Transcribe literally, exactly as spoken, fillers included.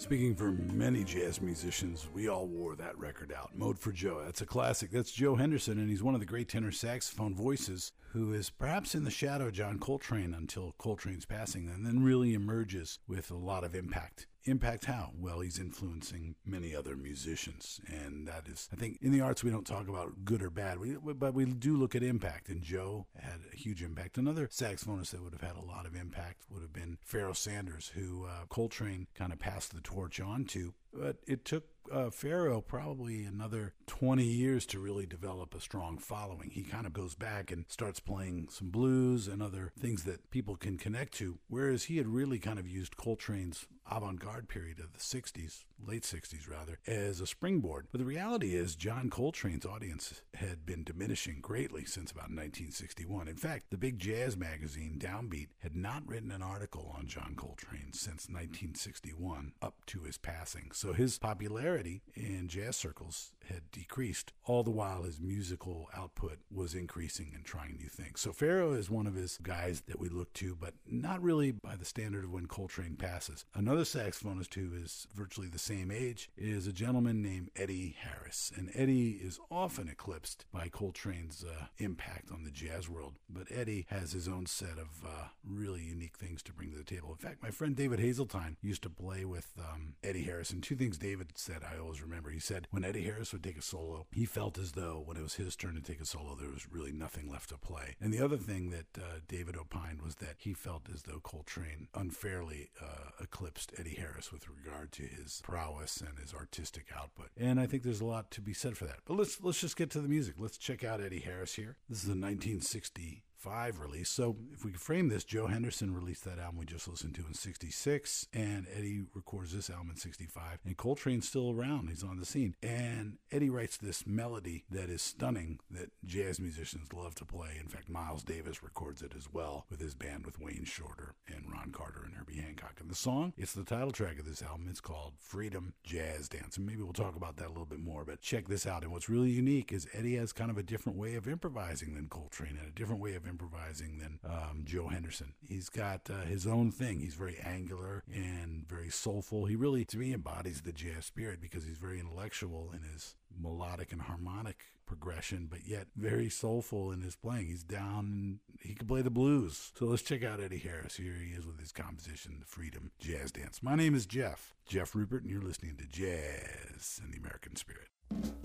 Speaking for many jazz musicians, we all wore that record out. Mode for Joe. That's a classic. That's Joe Henderson, and he's one of the great tenor saxophone voices who is perhaps in the shadow of John Coltrane until Coltrane's passing, and then really emerges with a lot of impact. Impact how? Well, he's influencing many other musicians, and that is, I think, in the arts we don't talk about good or bad, we, but we do look at impact, and Joe had a huge impact. Another saxophonist that would have had a lot of impact would have been Pharoah Sanders, who uh, Coltrane kind of passed the torch on to, but it took uh, Pharoah probably another twenty years to really develop a strong following. He kind of goes back and starts playing some blues and other things that people can connect to, whereas he had really kind of used Coltrane's avant-garde period of the sixties, late sixties rather, as a springboard. But the reality is John Coltrane's audience had been diminishing greatly since about nineteen sixty-one. In fact, the big jazz magazine Downbeat had not written an article on John Coltrane since nineteen sixty-one up to his passing. So his popularity in jazz circles had decreased, all the while his musical output was increasing and trying new things. So Pharoah is one of his guys that we look to, but not really by the standard of when Coltrane passes. Another saxophonist who is virtually the same age is a gentleman named Eddie Harris. And Eddie is often eclipsed by Coltrane's uh, impact on the jazz world. But Eddie has his own set of uh, really unique things to bring to the table. In fact, my friend David Hazeltine used to play with um, Eddie Harris. And two things David said I always remember. He said when Eddie Harris would take a solo, he felt as though when it was his turn to take a solo, there was really nothing left to play. And the other thing that uh, David opined was that he felt as though Coltrane unfairly uh, eclipsed Eddie Harris with regard to his prowess and his artistic output. And I think there's a lot to be said for that. But let's let's just get to the music. Let's check out Eddie Harris here. This is a nineteen sixty five release. So if we could frame this, Joe Henderson released that album we just listened to in sixty-six, and Eddie records this album in sixty-five, and Coltrane's still around. He's on the scene. And Eddie writes this melody that is stunning that jazz musicians love to play. In fact, Miles Davis records it as well with his band with Wayne Shorter and Ron Carter and Herbie Hancock. And the song, it's the title track of this album. It's called Freedom Jazz Dance. And maybe we'll talk about that a little bit more, but check this out. And what's really unique is Eddie has kind of a different way of improvising than Coltrane and a different way of improvising than um, Joe Henderson. He's got uh, his own thing. He's very angular and very soulful. He really, to me, embodies the jazz spirit because he's very intellectual in his melodic and harmonic progression, but yet very soulful in his playing. He's down and he can play the blues. So let's check out Eddie Harris. Here he is with his composition, The Freedom Jazz Dance. My name is Jeff, Jeff Rupert, and you're listening to Jazz and the American Spirit.